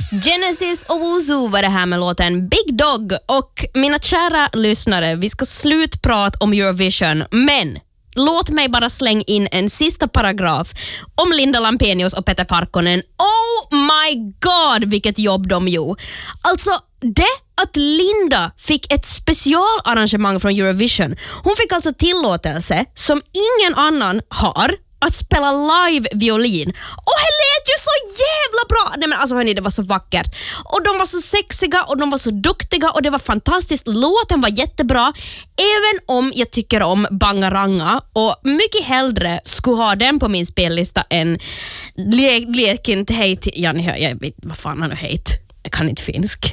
Genesis och Wuzu var det här med låten Big Dog. Och mina kära lyssnare, vi ska slutprata om Eurovision, men låt mig bara slänga in en sista paragraf om Linda Lampenius och Peter Parkkonen. Oh my god, vilket jobb de gjorde. Alltså, det att Linda fick ett specialarrangemang från Eurovision. Hon fick alltså tillåtelse som ingen annan har att spela live-violin. Och det lät ju så jävla bra! Nej men alltså hörni, det var så vackert. Och de var så sexiga och de var så duktiga och det var fantastiskt. Låten var jättebra. Även om jag tycker om Bangaranga och mycket hellre skulle ha den på min spellista än Leken Hate. Ja, ni hör, jag vet vad fan han är hate. Jag kan inte finsk.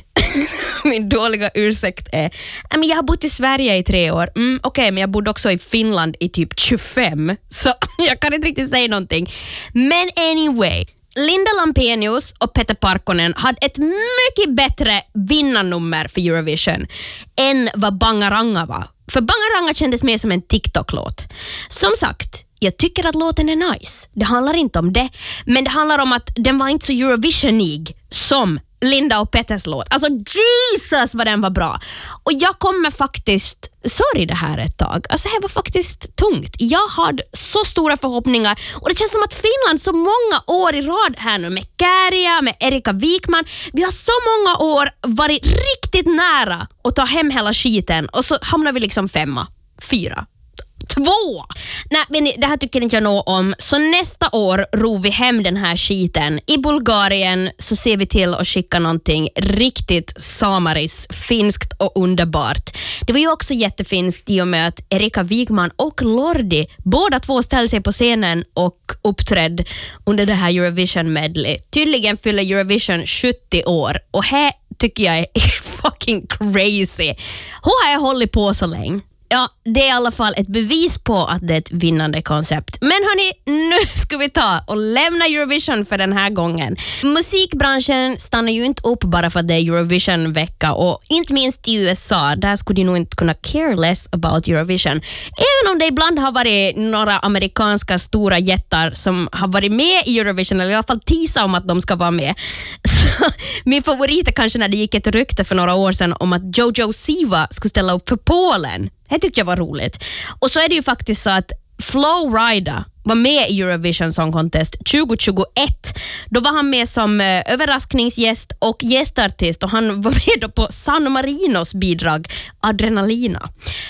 Min dåliga ursäkt är men jag har bott i Sverige i 3 år. Okej, men jag bodde också i Finland i typ 25. Så jag kan inte riktigt säga någonting. Men anyway, Linda Lampenius och Peter Parkkonen hade ett mycket bättre vinnarnummer för Eurovision än vad Bangaranga var. För Bangaranga kändes mer som en TikTok-låt. Som sagt, jag tycker att låten är nice. Det handlar inte om det. Men det handlar om att den var inte så Eurovisionig som Linda och Peters låt. Alltså Jesus vad den var bra. Och jag kommer faktiskt sorry det här ett tag. Alltså det var faktiskt tungt. Jag hade så stora förhoppningar och det känns som att Finland så många år i rad här nu med Käärijä, med Erika Wikman. Vi har så många år varit riktigt nära att ta hem hela skiten och så hamnar vi liksom 5, 4, 2. Nej, men det här tycker inte jag nog om. Så nästa år ror vi hem den här skiten. I Bulgarien så ser vi till att skicka någonting riktigt samaris, finskt och underbart. Det var ju också jättefinskt i och med att Erika Wikman och Lordi båda två ställde sig på scenen och uppträdde under det här Eurovision medley. Tydligen fyller Eurovision 70 år och här tycker jag är fucking crazy. Hon har jag hållit på så länge. Ja, det är i alla fall ett bevis på att det är ett vinnande koncept. Men hörni, nu ska vi ta och lämna Eurovision för den här gången. Musikbranschen stannar ju inte upp bara för att det är Eurovision-vecka och inte minst i USA, där skulle de nog inte kunna care less about Eurovision. Även om det ibland har varit några amerikanska stora jättar som har varit med i Eurovision eller i alla fall teasar om att de ska vara med. Så, min favorit är kanske när det gick ett rykte för några år sedan om att Jojo Siva skulle ställa upp för Polen. Det tyckte jag var roligt. Och så är det ju faktiskt så att Flo Rida var med i Eurovision Song Contest 2021. Då var han med som överraskningsgäst och gästartist och han var med då på San Marinos bidrag Adrenalina.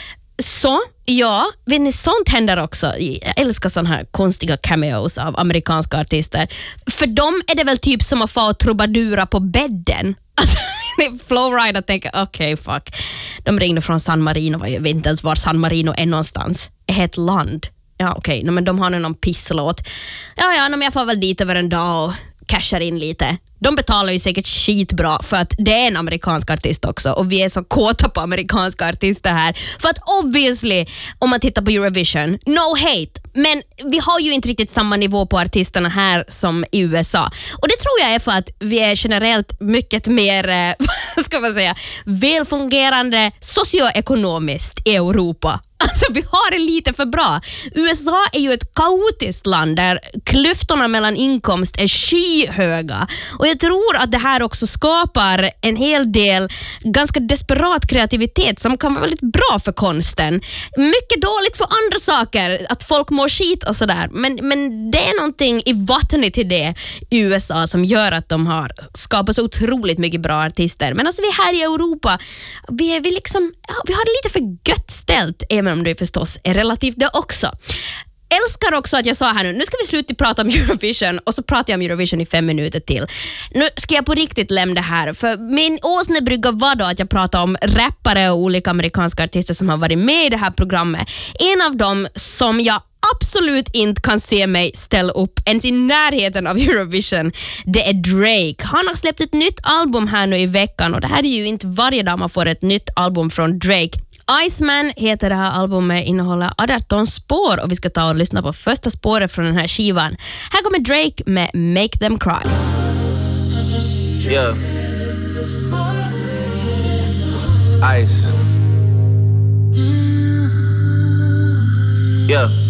Så, ja, vet ni, sånt händer också. Jag älskar såna här konstiga cameos av amerikanska artister. För dem är det väl typ som att få trubadura på bädden. Alltså, Flo Rida tänker, okej, fuck. De ringde från San Marino, jag vet inte ens var San Marino är någonstans. Ett land. Ja, okej, men de har nu någon pisslåt. Ja, men jag får väl dit över en dag och cashar in lite. De betalar ju säkert skitbra för att det är en amerikansk artist också och vi är så kåta på amerikanska artister här. För att obviously, om man tittar på Eurovision, no hate, men vi har ju inte riktigt samma nivå på artisterna här som i USA. Och det tror jag är för att vi är generellt mycket mer, vad ska man säga, välfungerande socioekonomiskt i Europa. Alltså vi har det lite för bra. USA är ju ett kaotiskt land där klyftorna mellan inkomst är skyhöga. Och jag tror att det här också skapar en hel del ganska desperat kreativitet som kan vara väldigt bra för konsten. Mycket dåligt för andra saker, att folk mår skit och sådär. Men det är någonting i vattnet till det i USA som gör att de har skapat så otroligt mycket bra artister. Men alltså vi här i Europa, vi har det lite för gött ställt, även om det förstås är relativt det också. Älskar också att jag sa här nu ska vi sluta prata om Eurovision och så pratar jag om Eurovision i 5 minuter till. Nu ska jag på riktigt lämna det här, för min åsnebrygga var då att jag pratar om rappare och olika amerikanska artister som har varit med i det här programmet. En av dem som jag absolut inte kan se mig ställa upp ens i närheten av Eurovision, det är Drake. Han har släppt ett nytt album här nu i veckan och det här är ju inte varje dag man får ett nytt album från Drake. Iceman heter det här albumet, innehåller 18 spår och vi ska ta och lyssna på första spåret från den här skivan. Här kommer Drake med Make Them Cry. Yeah. Ice. Yeah.